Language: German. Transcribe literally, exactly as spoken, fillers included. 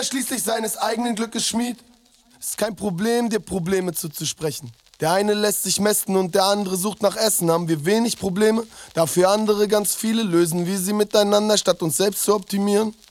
schließlich seines eigenen Glückes Schmied. Ist kein Problem, dir Probleme zuzusprechen. Der eine lässt sich mästen und der andere sucht nach Essen. Haben wir wenig Probleme, dafür andere ganz viele. Lösen wir sie miteinander, statt uns selbst zu optimieren.